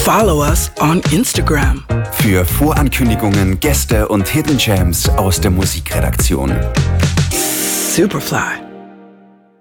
Follow us on Instagram. Für Vorankündigungen, Gäste und Hidden Gems aus der Musikredaktion. Superfly.